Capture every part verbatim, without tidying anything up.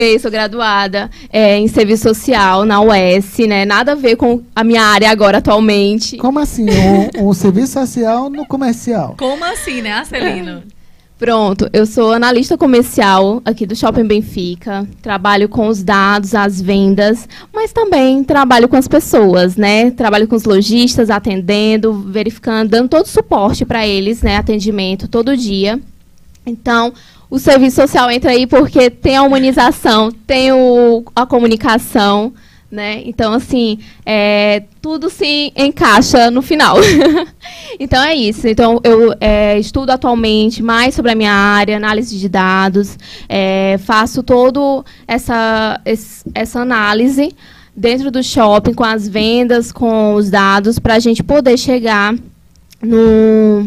Eu sou graduada é, em serviço social na U E S, né? Nada a ver com a minha área agora atualmente. Como assim? Um, um serviço social no comercial? Como assim, né, Arcelino? Pronto, eu sou analista comercial aqui do Shopping Benfica. Trabalho com os dados, as vendas, mas também trabalho com as pessoas, né? Trabalho com os lojistas, atendendo, verificando, dando todo o suporte para eles, né? Atendimento todo dia. Então, o serviço social entra aí porque tem a humanização, tem o, a comunicação, né? Então, assim, é, tudo se encaixa no final. Então, é isso. Então, eu é, estudo atualmente mais sobre a minha área, análise de dados, é, faço toda essa, essa análise dentro do shopping, com as vendas, com os dados, para a gente poder chegar no...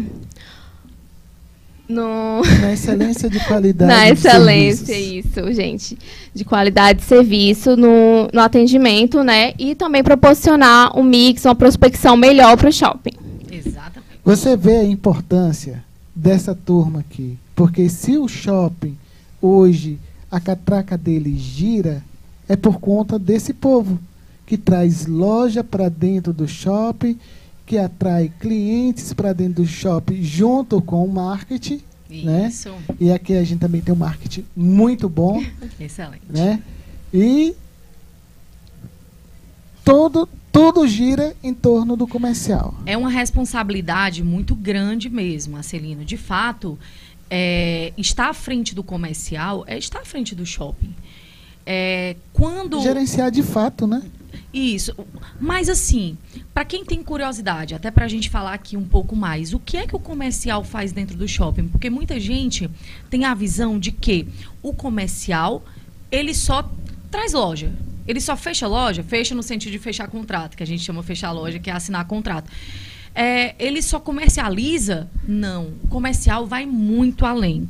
No... Na excelência de qualidade Na de excelência, serviços. isso, gente. De qualidade de serviço no, no atendimento, né? E também proporcionar um mix, uma prospecção melhor para o shopping. Exatamente. Você vê a importância dessa turma aqui. Porque se o shopping, hoje, a catraca dele gira, é por conta desse povo que traz loja para dentro do shopping, que atrai clientes para dentro do shopping junto com o marketing. Isso. Né? E aqui a gente também tem um marketing muito bom. Excelente. Né? E todo, tudo gira em torno do comercial. É uma responsabilidade muito grande mesmo, Arcelino. De fato, é, estar à frente do comercial é estar à frente do shopping. É, quando... Gerenciar de fato, né? Isso. Mas, assim, para quem tem curiosidade, até para a gente falar aqui um pouco mais, o que é que o comercial faz dentro do shopping? Porque muita gente tem a visão de que o comercial, ele só traz loja. Ele só fecha loja, fecha no sentido de fechar contrato, que a gente chama fechar loja, que é assinar contrato. É, ele só comercializa? Não. O comercial vai muito além.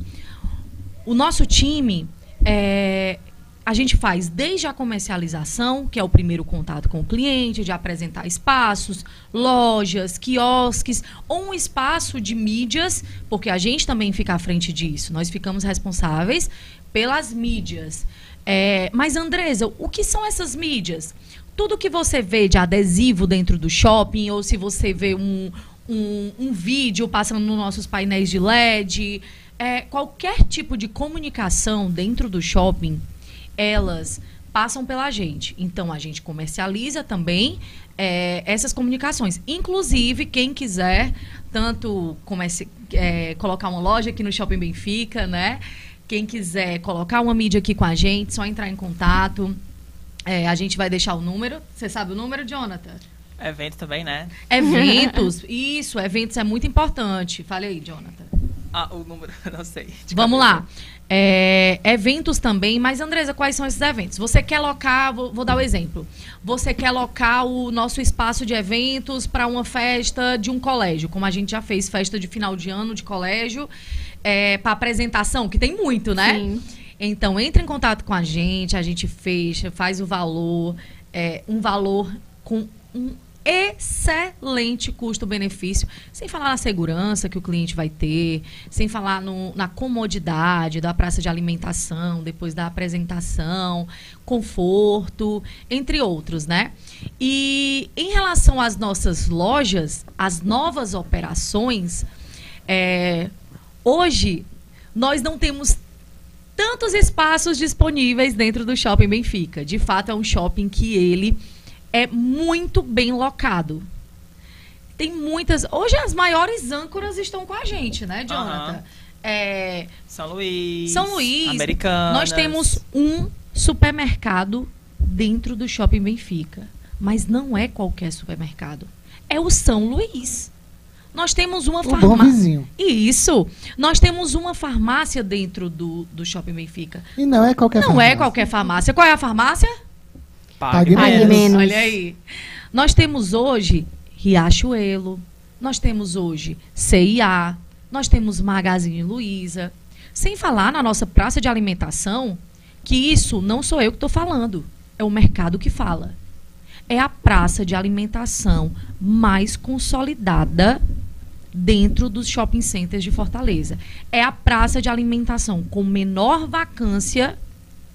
O nosso time... É, a gente faz desde a comercialização, que é o primeiro contato com o cliente, de apresentar espaços, lojas, quiosques, ou um espaço de mídias, porque a gente também fica à frente disso. Nós ficamos responsáveis pelas mídias. É, mas, Andresa, o que são essas mídias? Tudo que você vê de adesivo dentro do shopping, ou se você vê um, um, um vídeo passando nos nossos painéis de L E D, é, qualquer tipo de comunicação dentro do shopping, elas passam pela gente. Então, a gente comercializa também é, essas comunicações. Inclusive, quem quiser tanto comece, é, colocar uma loja aqui no Shopping Benfica, né? Quem quiser colocar uma mídia aqui com a gente, só entrar em contato. É, a gente vai deixar o número. Você sabe o número, Jonathan? Eventos também, né? Eventos. Isso, eventos é muito importante. Fale aí, Jonathan. Ah, o número, não sei. Vamos lá. É, eventos também, mas Andresa, quais são esses eventos? Você quer alocar, vou, vou dar o um exemplo, você quer alocar o nosso espaço de eventos para uma festa de um colégio, como a gente já fez festa de final de ano de colégio, é, para apresentação, que tem muito, né? Sim. Então, entre em contato com a gente, a gente fecha, faz o valor, é, um valor com um excelente custo-benefício, sem falar na segurança que o cliente vai ter, sem falar no, na comodidade da praça de alimentação, depois da apresentação, conforto, entre outros, né? E em relação às nossas lojas, as novas operações, é, hoje nós não temos tantos espaços disponíveis dentro do Shopping Benfica. De fato, é um shopping que ele é muito bem locado. Tem muitas... Hoje as maiores âncoras estão com a gente, né, Jonathan? Uhum. É, São Luís. São Luís. Americanas. Nós temos um supermercado dentro do Shopping Benfica. Mas não é qualquer supermercado. É o São Luís. Nós temos uma farmácia. Bom vizinho. Isso. Nós temos uma farmácia dentro do, do Shopping Benfica. E não é qualquer não farmácia. Não é qualquer farmácia. Qual é a farmácia? Pague, Pague menos. menos. Olha aí. Nós temos hoje Riachuelo, nós temos hoje C e A, nós temos Magazine Luiza. Sem falar na nossa praça de alimentação, que isso não sou eu que estou falando, é o mercado que fala. É a praça de alimentação mais consolidada dentro dos shopping centers de Fortaleza. É a praça de alimentação com menor vacância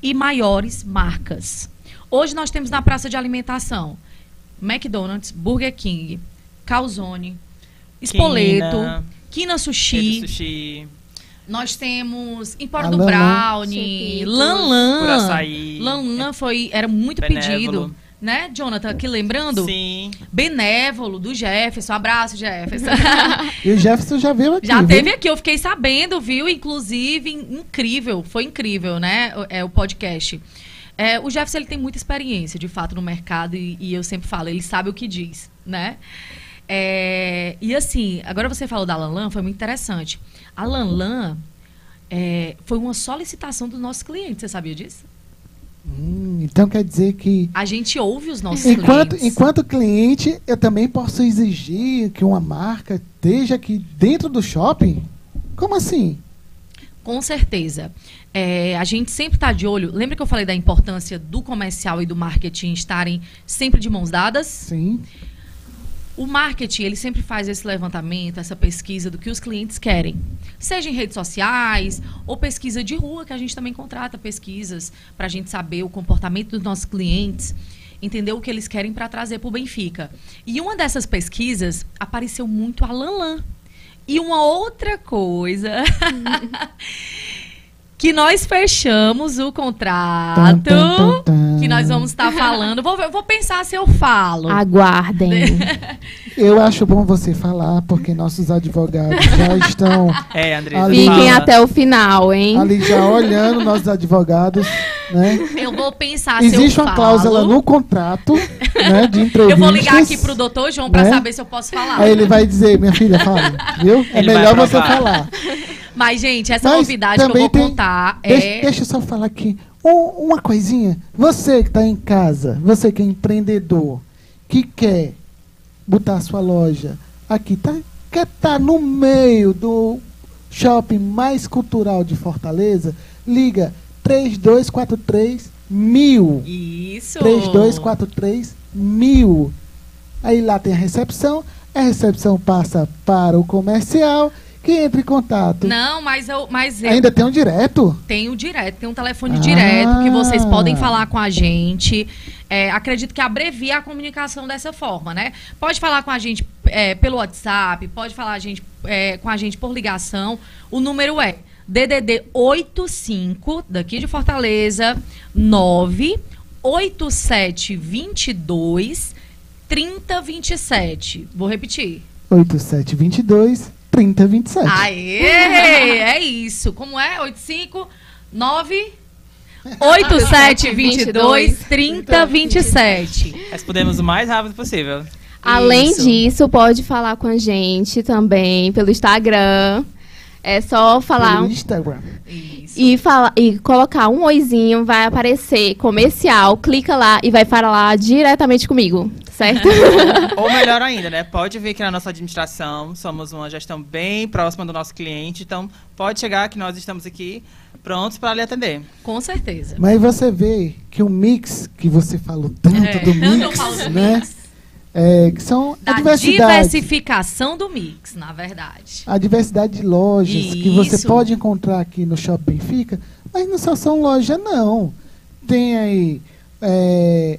e maiores marcas. Hoje nós temos na praça de alimentação McDonald's, Burger King, Calzone, Spoleto, Quina, Quina Pedro Sushi. Sushi, Nós temos Empório A do Lanlan. Brownie, Chepitos, Lanlan. Curaçaí, Lanlan foi, era muito Benévolo. pedido. Né, Jonathan? Aqui lembrando? Sim. Benévolo, do Jefferson. Abraço, Jefferson. E o Jefferson já veio aqui. Já viu? teve aqui, eu fiquei sabendo, viu? Inclusive, incrível, foi incrível, né? o- É, o podcast. É, o Jefferson, ele tem muita experiência, de fato, no mercado, e, e eu sempre falo, ele sabe o que diz, né? É, e assim, agora você falou da Lanlan, foi muito interessante. A Lanlan é, foi uma solicitação dos nossos clientes, você sabia disso? Hum, então quer dizer que A gente ouve os nossos enquanto, clientes. enquanto cliente, eu também posso exigir que uma marca esteja aqui dentro do shopping? Como assim? Com certeza. É, a gente sempre está de olho. Lembra que eu falei da importância do comercial e do marketing estarem sempre de mãos dadas? Sim. O marketing, ele sempre faz esse levantamento, essa pesquisa do que os clientes querem. Seja em redes sociais ou pesquisa de rua, que a gente também contrata pesquisas para a gente saber o comportamento dos nossos clientes, entender o que eles querem para trazer para o Benfica. E uma dessas pesquisas apareceu muito a Lanlan. E uma outra coisa... que nós fechamos o contrato, Tum, tum, tum, tum. que nós vamos estar falando. Vou, ver- vou pensar se eu falo. Aguardem. Eu acho bom você falar, porque nossos advogados já estão É, Andressa, Ali- Fiquem fala. até o final, hein? ali já olhando, nossos advogados, né? Eu vou pensar se eu Existe uma falo. cláusula no contrato, né, de entrevistas. Eu vou ligar aqui pro doutor João para né? saber se eu posso falar. Aí ele vai dizer, minha filha, fala, viu? É Ele vai melhor você aprovar. falar. Mas, gente, essa Mas novidade que eu também vou tem- contar Deixa, é... deixa eu só falar aqui. Um- uma coisinha. Você que está em casa, você que é empreendedor, que quer botar sua loja aqui, tá, quer estar no meio do shopping mais cultural de Fortaleza, liga três dois quatro três mil. Isso. três dois quatro três mil. Aí lá tem a recepção, a recepção passa para o comercial, que entra em contato. Não, mas eu, mas eu Ainda tem um direto? tenho direto, tem um telefone Ah. direto que vocês podem falar com a gente. É, acredito que abrevia a comunicação dessa forma, né? Pode falar com a gente é, pelo WhatsApp, pode falar a gente, é, com a gente por ligação. O número é D D D oitenta e cinco, daqui de Fortaleza, nove oito sete dois dois, trinta vinte e sete. Vou repetir. oito sete dois dois, trinta vinte e sete. Aê! É isso. Como é? oitenta e cinco, nove oitenta e sete, vinte e dois, trinta, vinte e sete. Respondemos o mais rápido possível. Além Isso. disso, pode falar com a gente também pelo Instagram. É só falar Pelo Instagram. Isso. e, fala, e colocar um oizinho, vai aparecer comercial, clica lá e vai falar diretamente comigo, certo? Ou melhor ainda, né? Pode vir aqui na nossa administração. Somos uma gestão bem próxima do nosso cliente. Então, pode chegar que nós estamos aqui prontos para lhe atender. Com certeza. Mas você vê que o mix que você falou tanto É, do eu não mix, falo do né? mix. É, que são a Da diversidade. diversificação do mix, na verdade. A diversidade de lojas que você Isso. pode encontrar aqui no Shopping Benfica, mas não só são lojas, não. Tem aí é,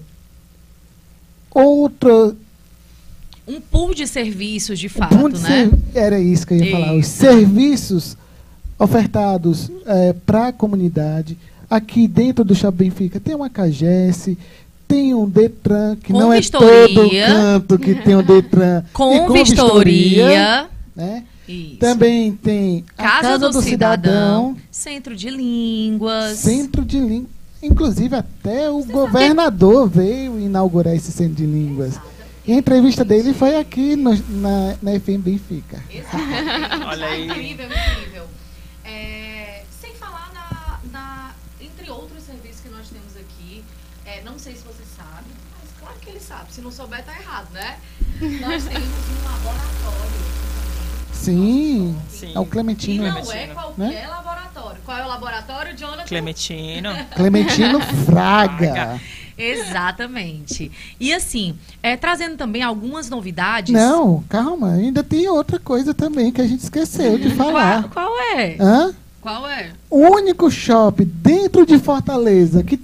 outro. Um pool de serviços, de um fato, ponto de né? ser- Era isso que eu ia falar. Os Isso. serviços ofertados para a comunidade. Aqui dentro do Shopping Benfica tem uma CAGES, tem um Detran, que Com não vistoria. é todo canto que tem um Detran. Com, e vistoria. né? Isso. Também tem a Casa, do, Cidadão, Centro de Línguas. Centro de Línguas. Inclusive, até o governador veio inaugurar esse centro de línguas. E a entrevista dele foi aqui no- na, na F M Benfica. Exatamente. Olha aí. Incrível, incrível. É, sem falar na, na- entre outros serviços que nós temos aqui, é, não sei se você sabe, mas claro que ele sabe. Se não souber, tá errado, né? Nós temos um laboratório também. Sim, Sim. é o E Clementino. não é Clementino, qualquer né? laboratório. Qual é o laboratório, Jonathan? Clementino. Clementino Fraga. Exatamente. E assim, é, trazendo também algumas novidades. Não, calma, ainda tem outra coisa também que a gente esqueceu de Qual, falar. qual é? Hã? Qual é? O único shopping dentro de Fortaleza que